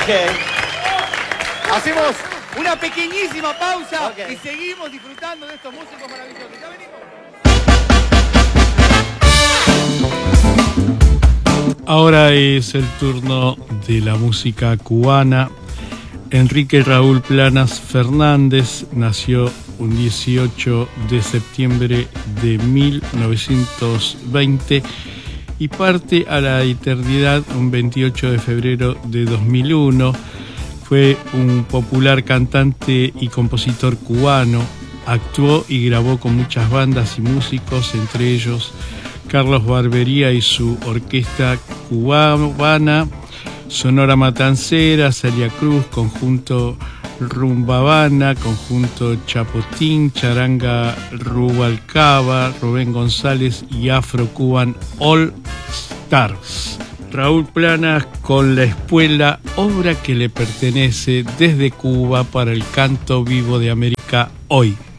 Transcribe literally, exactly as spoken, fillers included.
Hacemos una pequeñísima pausa Okay. y seguimos disfrutando de estos músicos maravillosos. ¿Ya venimos? Ahora es el turno de la música cubana. Enrique Raúl Planas Fernández nació un dieciocho de septiembre de mil novecientos veinte y parte a la eternidad un veintiocho de febrero de dos mil uno. Fue un popular cantante y compositor cubano. Actuó y grabó con muchas bandas y músicos, entre ellos Carlos Barbería y su orquesta cubana, Sonora Matancera, Celia Cruz, Conjunto Rumba Habana, Conjunto Chapotín, Charanga Rubalcaba, Rubén González y Afro Cuban All Stars. Raúl Planas con La Espuela, obra que le pertenece desde Cuba para el canto vivo de América hoy.